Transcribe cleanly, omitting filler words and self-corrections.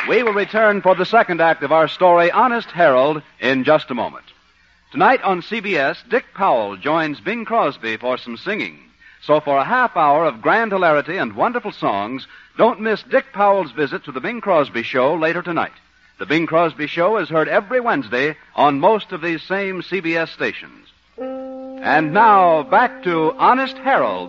We will return for the second act of our story, Honest Harold, in just a moment. Tonight on CBS, Dick Powell joins Bing Crosby for some singing. So for a half hour of grand hilarity and wonderful songs, don't miss Dick Powell's visit to the Bing Crosby Show later tonight. The Bing Crosby Show is heard every Wednesday on most of these same CBS stations. And now, back to Honest Harold.